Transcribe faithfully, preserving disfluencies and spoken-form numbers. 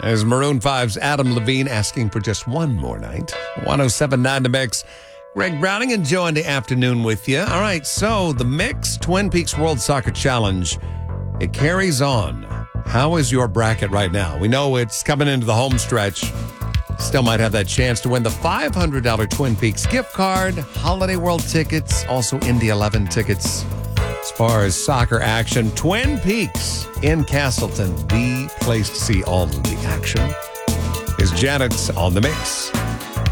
There's Maroon five's Adam Levine asking for just one more night. one oh seven point nine The Mix. Greg Browning enjoying the afternoon with you. All right, so the Mix Twin Peaks World Soccer Challenge, it carries on. How is your bracket right now? We know it's coming into the home stretch. Still might have that chance to win the five hundred dollars Twin Peaks gift card, Holiday World tickets, also Indy eleven tickets. As far as soccer action, Twin Peaks in Castleton, the place to see all of the action, is Janet's on the Mix.